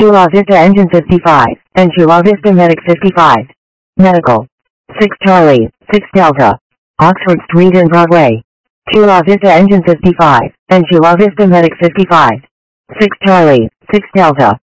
La Vista Engine 55, and La Vista Medic 55. Medical. 6 Charlie, 6 Delta. Oxford Street and Broadway. La Vista Engine 55, and La Vista Medic 55. 6 Charlie, 6 Delta.